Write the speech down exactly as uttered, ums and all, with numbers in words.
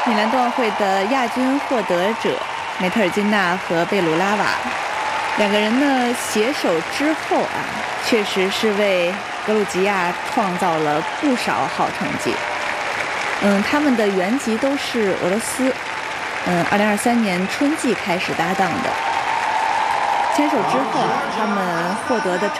米兰冬奥会的亚军获得者梅特尔金娜和贝鲁拉瓦两个人呢携手之后啊，确实是为格鲁吉亚创造了不少好成绩。嗯，他们的原籍都是俄罗斯。嗯，二零二三年春季开始搭档的。牵手之后啊，他们获得的